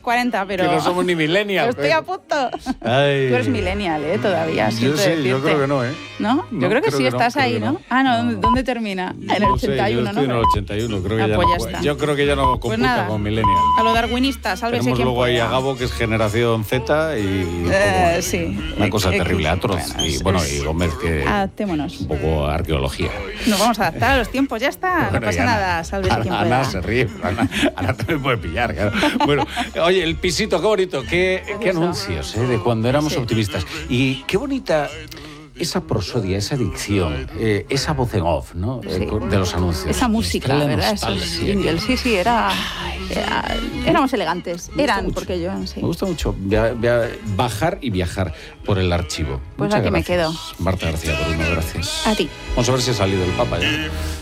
40, pero... Que no somos ni millennials. Estoy a punto. Ay. Tú eres millennial, todavía. Yo sí, yo creo que no, ¿eh? ¿No? Yo creo que sí, estás ahí, ¿no? Ah, no, ¿dónde termina? En el 81, yo estoy en el 81, creo que ya pues no. ya está. Yo creo que ya no Pues computa nada, con millennial. a lo darwinista, sálvese Tenemos quien luego ahí pueda. a Gabo, que es generación Z, y sí. una cosa terrible, atroz. Bueno, Y Gómez, que adaptémonos. un poco arqueología. Nos vamos a adaptar a los tiempos, ya está. No pasa nada, sálvese quien pueda. Ana se ríe, pero Ana también puede pillar, claro. Bueno, oye, el pisito, qué bonito, qué anuncios, de cuando éramos optimistas. Y qué bonita esa prosodia, esa dicción, esa voz en off, ¿no? De los anuncios. Esa música, ¿verdad? Esos jingles. Sí, éramos elegantes. Porque yo, sí. Me gusta mucho bajar y viajar por el archivo. Pues Muchas aquí me gracias, quedo. Marta García Bruno, gracias. A ti. Vamos a ver si ha salido el Papa ya.